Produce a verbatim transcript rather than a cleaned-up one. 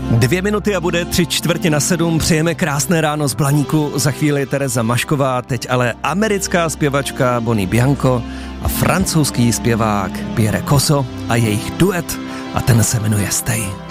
Dvě minuty a bude tři čtvrtě na sedm. Přejeme krásné ráno z Blaníku. Za chvíli Tereza Mašková, teď ale americká zpěvačka Bonnie Bianco a francouzský zpěvák Pierre Cosso a jejich duet a ten se jmenuje Stay.